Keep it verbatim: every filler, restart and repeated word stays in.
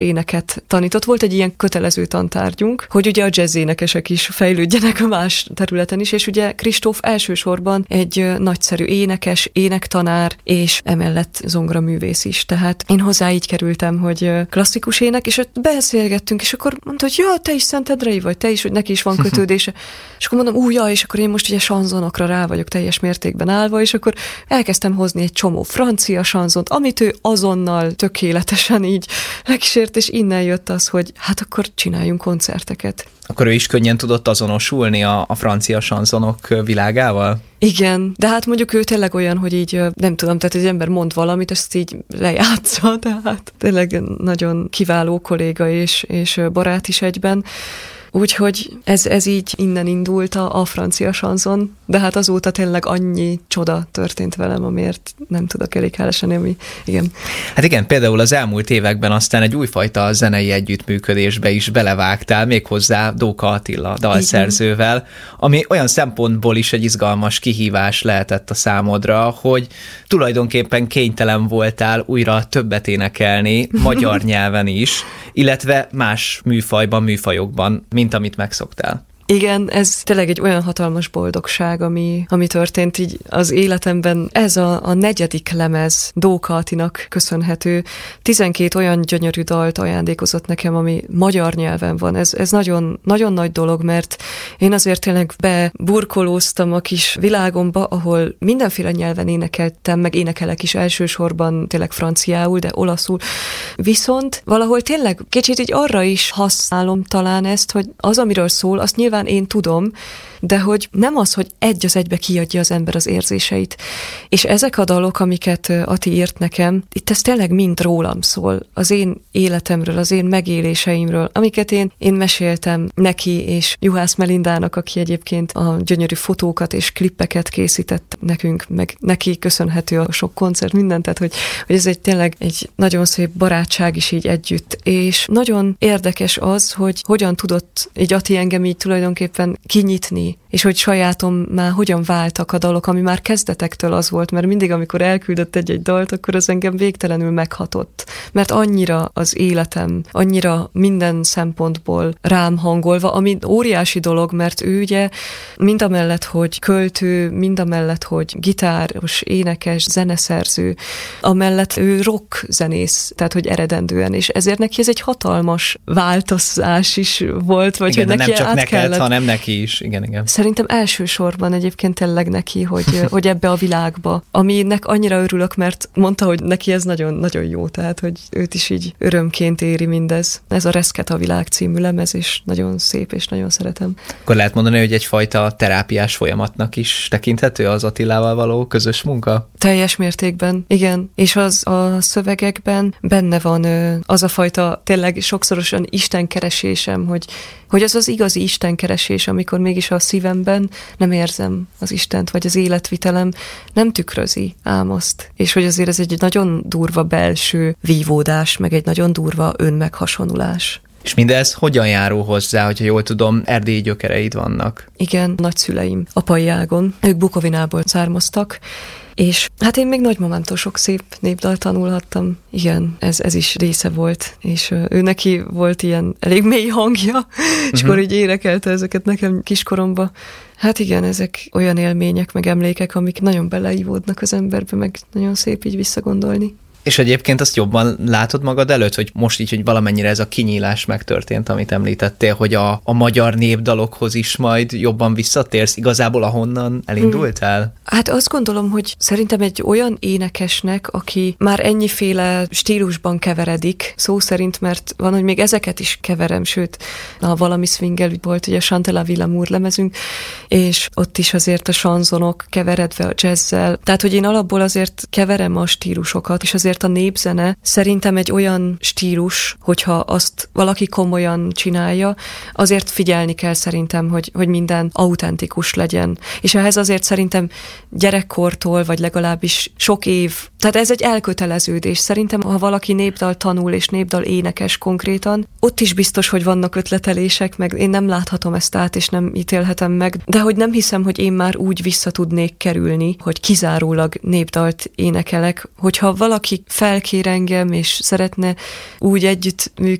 éneket tanított. Volt egy ilyen kötelező tantárgyunk, hogy ugye a jazz énekesek is fejlődjenek a más területen is, és ugye Kristóf elsősorban egy nagyszerű énekes, énektanár, és emellett zongoraművész is. Tehát én hozzá így kerültem, hogy klasszikus ének, és ott beszélgettünk, és akkor mondta, hogy ja, te is Szentendrei vagy, te is, hogy neki is van kötődése. És akkor mondom, új, ja, és akkor én most ugye sanzonokra rá vagyok teljes mértékben állva, és akkor elkezdtem hozni egy csomó francia sanzont, amit ő azonnal tökéletesen így megkísért, és innen jött az, hogy hát akkor csináljunk koncerteket. Akkor ő is könnyen tudott azonosulni a, a francia sanzonok világával? Igen, de hát mondjuk ő tényleg olyan, hogy így nem tudom, tehát egy ember mond valamit, ezt így lejátsza, tehát tényleg nagyon kiváló kolléga és, és barát is egyben. Úgyhogy ez, ez így innen indult a, a francia sanzon, de hát azóta tényleg annyi csoda történt velem, amiért nem tudok elég hálásan élni. Igen. Hát igen, például az elmúlt években aztán egy újfajta zenei együttműködésbe is belevágtál, méghozzá Dóka Attila dalszerzővel, igen. Ami olyan szempontból is egy izgalmas kihívás lehetett a számodra, hogy tulajdonképpen kénytelen voltál újra többet énekelni, magyar nyelven is, illetve más műfajban, műfajokban, mint amit megszoktál. Igen, ez tényleg egy olyan hatalmas boldogság, ami, ami történt így az életemben. Ez a, a negyedik lemez Dóka Attinak köszönhető. tizenkét olyan gyönyörű dalt ajándékozott nekem, ami magyar nyelven van. Ez, ez nagyon, nagyon nagy dolog, mert én azért tényleg beburkolóztam a kis világomba, ahol mindenféle nyelven énekeltem, meg énekelek is elsősorban tényleg franciául, de olaszul. Viszont valahol tényleg kicsit így arra is használom talán ezt, hogy az, amiről szól, azt nyilván én tudom, de hogy nem az, hogy egy az egybe kiadja az ember az érzéseit. És ezek a dalok, amiket Ati írt nekem, itt ez tényleg mind rólam szól, az én életemről, az én megéléseimről, amiket én, én meséltem neki és Juhász Melindának, aki egyébként a gyönyörű fotókat és klippeket készített nekünk, meg neki köszönhető a sok koncert, mindent, tehát hogy, hogy ez egy tényleg egy nagyon szép barátság is így együtt. És nagyon érdekes az, hogy hogyan tudott így Ati engem így tulajdonképpen kinyitni, és hogy sajátom már hogyan váltak a dalok, ami már kezdetektől az volt, mert mindig, amikor elküldött egy-egy dalt, akkor az engem végtelenül meghatott. Mert annyira az életem, annyira minden szempontból rám hangolva, ami óriási dolog, mert ő ugye mindamellett, hogy költő, mindamellett, hogy gitáros, énekes, zeneszerző, amellett ő rock zenész, tehát hogy eredendően, és ezért neki ez egy hatalmas változás is volt, vagy igen, hogy neki nem csak át neked, kellett. hanem neki is, igen, igen. Szerintem elsősorban egyébként tényleg neki, hogy, hogy ebbe a világba, aminek annyira örülök, mert mondta, hogy neki ez nagyon-nagyon jó, tehát hogy őt is így örömként éri mindez. Ez a Reszket a világ című lemez, és nagyon szép, és nagyon szeretem. Akkor lehet mondani, hogy egyfajta terápiás folyamatnak is tekinthető az Attilával való közös munka? Teljes mértékben, igen. És az a szövegekben benne van az a fajta tényleg sokszorosan istenkeresésem, hogy, hogy az az igazi istenkeresés, amikor mégis a szívemben nem érzem az Istent, vagy az életvitelem nem tükrözi ám azt. És hogy azért ez egy nagyon durva belső vívódás, meg egy nagyon durva önmeghasonulás. És mindez hogyan járul hozzá, hogyha jól tudom, erdélyi gyökereid vannak? Igen, nagyszüleim apai ágon, ők Bukovinából származtak, és hát én még nagymamámtól sok szép népdalt tanulhattam. Igen, ez, ez is része volt, és ő neki volt ilyen elég mély hangja, uh-huh. és akkor így énekelte ezeket nekem kiskoromba. Hát igen, ezek olyan élmények, meg emlékek, amik nagyon beleívódnak az emberbe, meg nagyon szép így visszagondolni. És egyébként azt jobban látod magad előtt, hogy most így, hogy valamennyire ez a kinyílás megtörtént, amit említettél, hogy a, a magyar népdalokhoz is majd jobban visszatérsz, igazából ahonnan elindultál? Hmm. Hát azt gondolom, hogy szerintem egy olyan énekesnek, aki már ennyiféle stílusban keveredik, szó szerint, mert van, hogy még ezeket is keverem, sőt, a Valami Swinggel volt ugye a Chantella Villamur lemezünk, és ott is azért a sanzonok keveredve a jazzzel. Tehát, hogy én alapból azért keverem a stílusokat, és azért a népzene szerintem egy olyan stílus, hogyha azt valaki komolyan csinálja, azért figyelni kell szerintem, hogy, hogy minden autentikus legyen. És ehhez azért szerintem gyerekkortól, vagy legalábbis sok év Tehát ez egy elköteleződés. Szerintem, ha valaki népdal tanul és népdal énekes konkrétan, ott is biztos, hogy vannak ötletelések, meg én nem láthatom ezt át, és nem ítélhetem meg, de hogy nem hiszem, hogy én már úgy vissza tudnék kerülni, hogy kizárólag népdalt énekelek, hogyha valaki felkér engem, és szeretne úgy együtt